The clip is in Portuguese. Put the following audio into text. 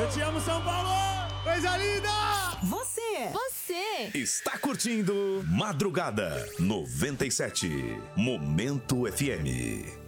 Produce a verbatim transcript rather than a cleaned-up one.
Eu te amo, São Paulo! Coisa linda! Você, você está curtindo Madrugada noventa e sete, Momento F M.